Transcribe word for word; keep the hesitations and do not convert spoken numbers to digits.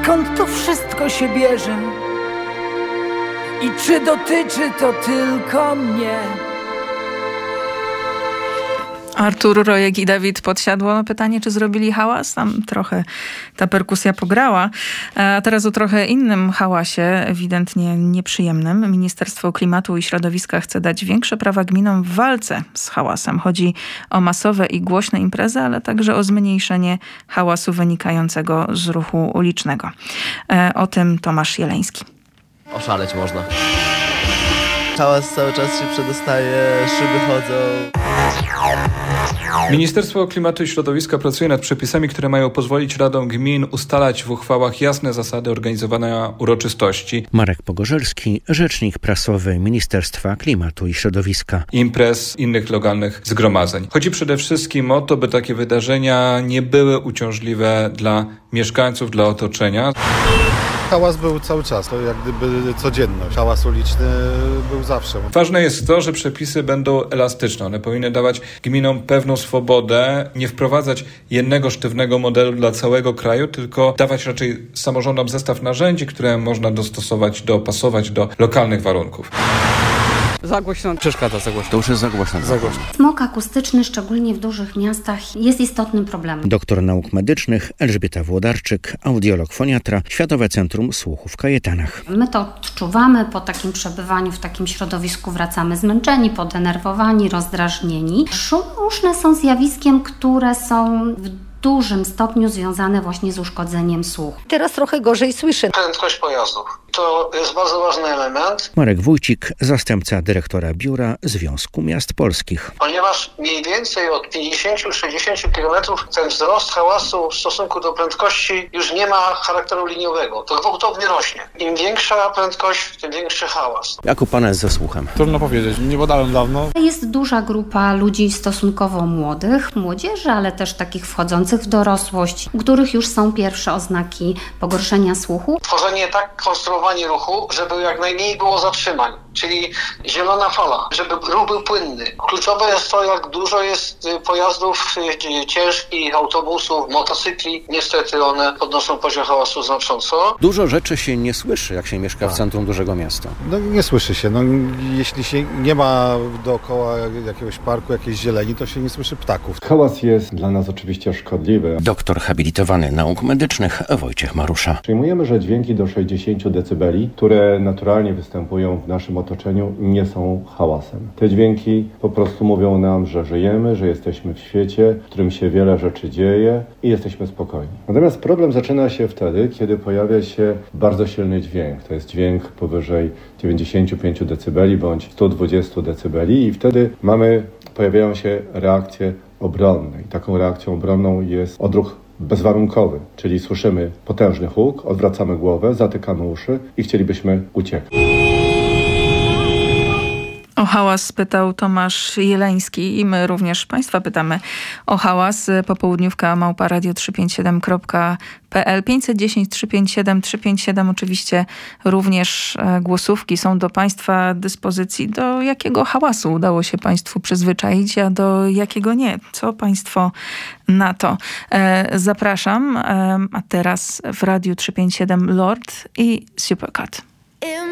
skąd to wszystko się bierze i czy dotyczy to tylko mnie. Artur Rojek i Dawid Podsiadło. No pytanie, czy zrobili hałas? Tam trochę ta perkusja pograła. A teraz o trochę innym hałasie, ewidentnie nieprzyjemnym. Ministerstwo Klimatu i Środowiska chce dać większe prawa gminom w walce z hałasem. Chodzi o masowe i głośne imprezy, ale także o zmniejszenie hałasu wynikającego z ruchu ulicznego. O tym Tomasz Jeleński. Oszaleć można. Hałas cały czas się przedostaje, szyby chodzą. Ministerstwo Klimatu i Środowiska pracuje nad przepisami, które mają pozwolić radom gmin ustalać w uchwałach jasne zasady organizowania uroczystości. Marek Pogorzelski, rzecznik prasowy Ministerstwa Klimatu i Środowiska. Imprez, innych lokalnych zgromadzeń. Chodzi przede wszystkim o to, by takie wydarzenia nie były uciążliwe dla mieszkańców, dla otoczenia. Hałas był cały czas, to jak gdyby codzienność. Hałas uliczny był zawsze. Ważne jest to, że przepisy będą elastyczne. One powinny dawać gminom pewną swobodę, nie wprowadzać jednego sztywnego modelu dla całego kraju, tylko dawać raczej samorządom zestaw narzędzi, które można dostosować, dopasować do lokalnych warunków. Za głośno. Przeszkadza za głośno. To już jest za głośno. Za głośno. Smog akustyczny, szczególnie w dużych miastach, jest istotnym problemem. Doktor nauk medycznych Elżbieta Włodarczyk, audiolog foniatra, Światowe Centrum Słuchu w Kajetanach. My to odczuwamy po takim przebywaniu w takim środowisku, wracamy zmęczeni, podenerwowani, rozdrażnieni. Szum uszny są zjawiskiem, które są w dużym stopniu związane właśnie z uszkodzeniem słuchu. Teraz trochę gorzej słyszę. Prędkość pojazdów. To jest bardzo ważny element. Marek Wójcik, zastępca dyrektora Biura Związku Miast Polskich. Ponieważ mniej więcej od pięćdziesiąt do sześćdziesięciu kilometrów ten wzrost hałasu w stosunku do prędkości już nie ma charakteru liniowego. To gwałtownie rośnie. Im większa prędkość, tym większy hałas. Jak u pana jest ze słuchem? Trudno powiedzieć, nie badałem dawno. Jest duża grupa ludzi stosunkowo młodych, młodzieży, ale też takich wchodzących w dorosłość, u których już są pierwsze oznaki pogorszenia słuchu. Tworzenie tak konstruowanie ruchu, żeby jak najmniej było zatrzymań, czyli zielona fala, żeby ruch był płynny. Kluczowe jest to, jak dużo jest pojazdów ciężkich, autobusów, motocykli. Niestety one podnoszą poziom hałasu znacząco. Dużo rzeczy się nie słyszy, jak się mieszka w centrum dużego miasta. No nie słyszy się. No, jeśli się nie ma dookoła jakiegoś parku, jakiejś zieleni, to się nie słyszy ptaków. Hałas jest dla nas oczywiście szkodliwy. Doktor habilitowany nauk medycznych Wojciech Marusza. Przyjmujemy, że dźwięki do sześćdziesięciu decybeli, które naturalnie występują w naszym otoczeniu, nie są hałasem. Te dźwięki po prostu mówią nam, że żyjemy, że jesteśmy w świecie, w którym się wiele rzeczy dzieje i jesteśmy spokojni. Natomiast problem zaczyna się wtedy, kiedy pojawia się bardzo silny dźwięk. To jest dźwięk powyżej dziewięćdziesięciu pięciu decybeli bądź stu dwudziestu decybeli i wtedy mamy, pojawiają się reakcje obronne. I taką reakcją obronną jest odruch bezwarunkowy, czyli słyszymy potężny huk, odwracamy głowę, zatykamy uszy i chcielibyśmy uciekać. O hałas pytał Tomasz Jeleński i my również Państwa pytamy o hałas. Popołudniówka małpa radio trzysta pięćdziesiąt siedem kropka p l pięćset dziesięć trzysta pięćdziesiąt siedem trzysta pięćdziesiąt siedem. Oczywiście również głosówki są do Państwa dyspozycji. Do jakiego hałasu udało się Państwu przyzwyczaić, a do jakiego nie? Co Państwo na to? Zapraszam. A teraz w radiu trzysta pięćdziesiąt siedem Lord i Supercut.